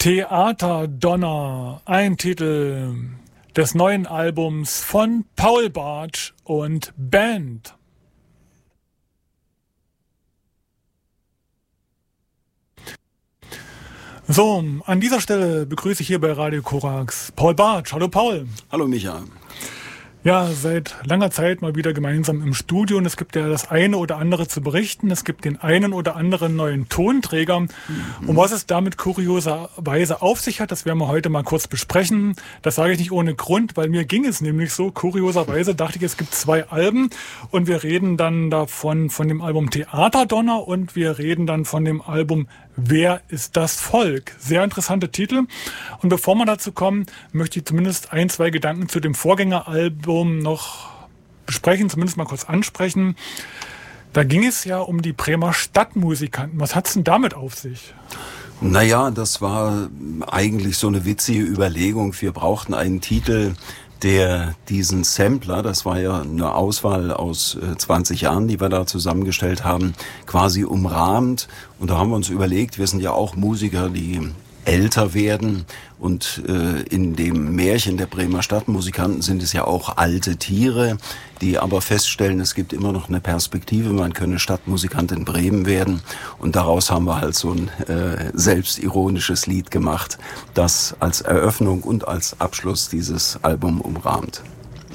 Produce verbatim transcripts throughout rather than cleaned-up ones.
Theaterdonner, ein Titel des neuen Albums von Paul Bartsch und Band. So, an dieser Stelle begrüße ich hier bei Radio Korax Paul Bartsch. Hallo Paul. Hallo Micha. Ja, seit langer Zeit mal wieder gemeinsam im Studio und es gibt ja das eine oder andere zu berichten. Es gibt den einen oder anderen neuen Tonträger. Mhm. Und was es damit kurioserweise auf sich hat, das werden wir heute mal kurz besprechen. Das sage ich nicht ohne Grund, weil mir ging es nämlich so. Kurioserweise dachte ich, es gibt zwei Alben und wir reden dann davon von dem Album Theaterdonner und wir reden dann von dem Album Wer ist das Volk? Sehr interessante Titel. Und bevor wir dazu kommen, möchte ich zumindest ein, zwei Gedanken zu dem Vorgängeralbum noch besprechen, zumindest mal kurz ansprechen. Da ging es ja um die Bremer Stadtmusikanten. Was hat's denn damit auf sich? Naja, das war eigentlich so eine witzige Überlegung. Wir brauchten einen Titel, der diesen Sampler, das war ja eine Auswahl aus äh, zwanzig Jahren, die wir da zusammengestellt haben, quasi umrahmt. Und da haben wir uns überlegt, wir sind ja auch Musiker, die älter werden. Und äh, in dem Märchen der Bremer Stadtmusikanten sind es ja auch alte Tiere, die aber feststellen, es gibt immer noch eine Perspektive, man könne Stadtmusikant in Bremen werden. Und daraus haben wir halt so ein äh, selbstironisches Lied gemacht, das als Eröffnung und als Abschluss dieses Album umrahmt.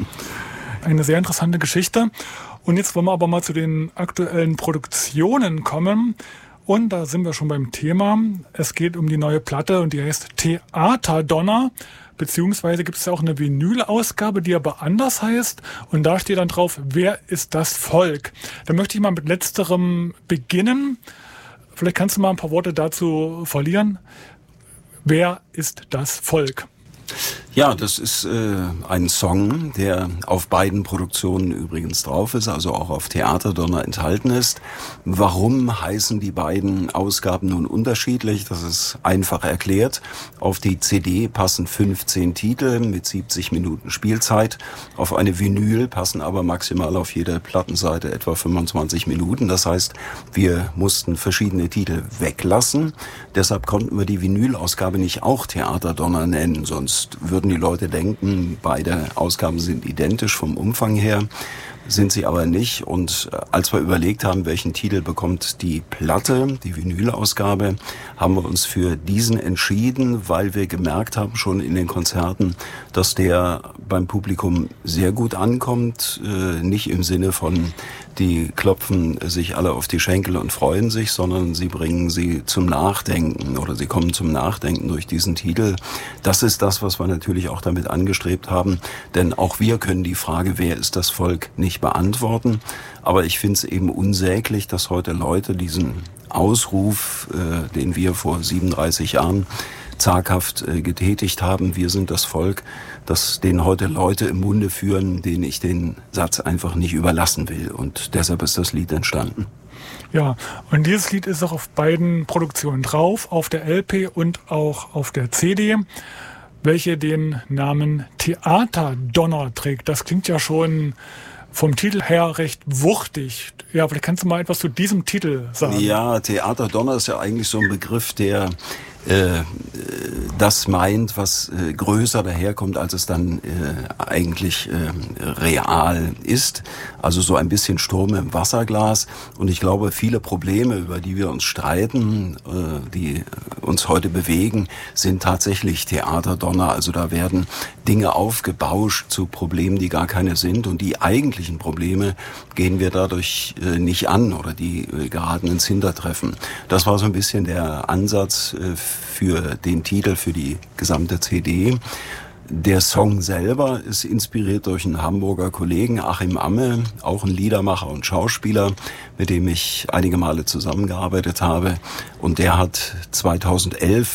Eine sehr interessante Geschichte. Und jetzt wollen wir aber mal zu den aktuellen Produktionen kommen. Und da sind wir schon beim Thema. Es geht um die neue Platte und die heißt Theaterdonner. Beziehungsweise gibt es ja auch eine Vinyl-Ausgabe, die aber anders heißt. Und da steht dann drauf, wer ist das Volk? Da möchte ich mal mit letzterem beginnen. Vielleicht kannst du mal ein paar Worte dazu verlieren. Wer ist das Volk? Ja, das ist äh, ein Song, der auf beiden Produktionen übrigens drauf ist, also auch auf Theaterdonner enthalten ist. Warum heißen die beiden Ausgaben nun unterschiedlich? Das ist einfach erklärt. Auf die C D passen fünfzehn Titel mit siebzig Minuten Spielzeit. Auf eine Vinyl passen aber maximal auf jede Plattenseite etwa fünfundzwanzig Minuten. Das heißt, wir mussten verschiedene Titel weglassen. Deshalb konnten wir die Vinyl-Ausgabe nicht auch Theaterdonner nennen, sonst würden die Leute denken, beide Ausgaben sind identisch vom Umfang her, sind sie aber nicht. Und als wir überlegt haben, welchen Titel bekommt die Platte, die Vinyl-Ausgabe, haben wir uns für diesen entschieden, weil wir gemerkt haben schon in den Konzerten, dass der beim Publikum sehr gut ankommt, äh, nicht im Sinne von, die klopfen sich alle auf die Schenkel und freuen sich, sondern sie bringen sie zum Nachdenken oder sie kommen zum Nachdenken durch diesen Titel. Das ist das, was wir natürlich auch damit angestrebt haben, denn auch wir können die Frage, wer ist das Volk, nicht beantworten. Aber ich finde es eben unsäglich, dass heute Leute diesen Ausruf, äh, den wir vor siebenunddreißig Jahren zaghaft äh, getätigt haben, wir sind das Volk, dass den heute Leute im Munde führen, denen ich den Satz einfach nicht überlassen will. Und deshalb ist das Lied entstanden. Ja, und dieses Lied ist auch auf beiden Produktionen drauf, auf der L P und auch auf der C D, welche den Namen Theaterdonner trägt. Das klingt ja schon vom Titel her recht wuchtig. Ja, vielleicht kannst du mal etwas zu diesem Titel sagen. Ja, Theaterdonner ist ja eigentlich so ein Begriff, der äh, das meint, was äh, größer daherkommt, als es dann äh, eigentlich äh, real ist. Also so ein bisschen Sturm im Wasserglas. Und ich glaube, viele Probleme, über die wir uns streiten, äh, die uns heute bewegen, sind tatsächlich Theaterdonner. Also da werden Dinge aufgebauscht zu Problemen, die gar keine sind. Und die eigentlichen Probleme gehen wir dadurch äh, nicht an oder die äh, geraten ins Hintertreffen. Das war so ein bisschen der Ansatz äh, für den Titel, für die gesamte C D. Der Song selber ist inspiriert durch einen Hamburger Kollegen, Achim Amme, auch ein Liedermacher und Schauspieler, mit dem ich einige Male zusammengearbeitet habe. Und der hat zweitausendelf